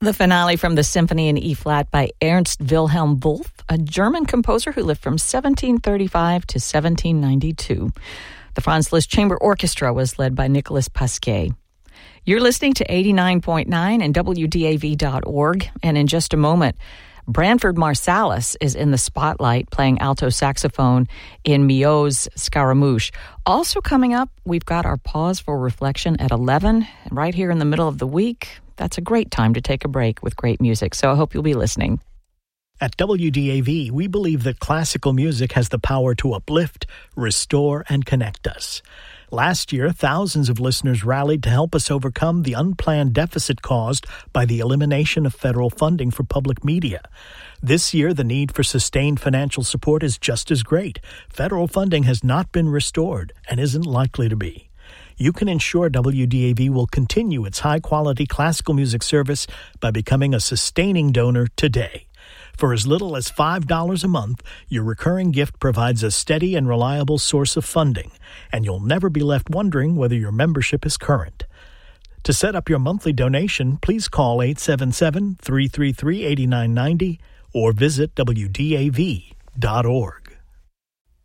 The finale from the Symphony in E-flat by Ernst Wilhelm Wolff, a German composer who lived from 1735 to 1792. The Franz Liszt Chamber Orchestra was led by Nicolas Pasquet. You're listening to 89.9 and WDAV.org, and in just a moment, Branford Marsalis is in the spotlight playing alto saxophone in Milhaud's Scaramouche. Also coming up, we've got our Pause for Reflection at 11, right here in the middle of the week. That's a great time to take a break with great music, so I hope you'll be listening. At WDAV, we believe that classical music has the power to uplift, restore, and connect us. Last year, thousands of listeners rallied to help us overcome the unplanned deficit caused by the elimination of federal funding for public media. This year, the need for sustained financial support is just as great. Federal funding has not been restored and isn't likely to be. You can ensure WDAV will continue its high-quality classical music service by becoming a sustaining donor today. For as little as $5 a month, your recurring gift provides a steady and reliable source of funding, and you'll never be left wondering whether your membership is current. To set up your monthly donation, please call 877-333-8990 or visit WDAV.org.